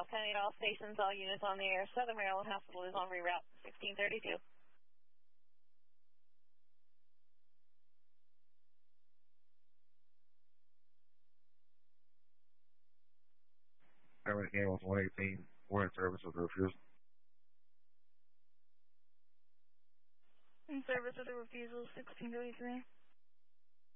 South County at all stations, all units on the air. Southern Maryland Hospital is on reroute 1632. Airman Ambulance 118, we're in service of the refusal. In service of the refusal, 1633.